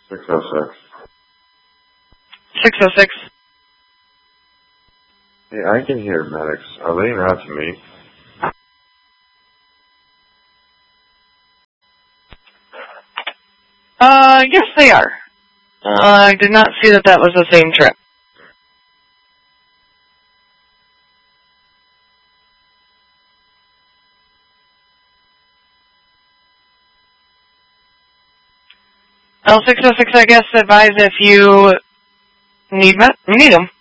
606. 606. Hey, I can hear medics. Are they not to me? Yes, they are. I did not see that was the same trip. L606, I guess, advise if you need them.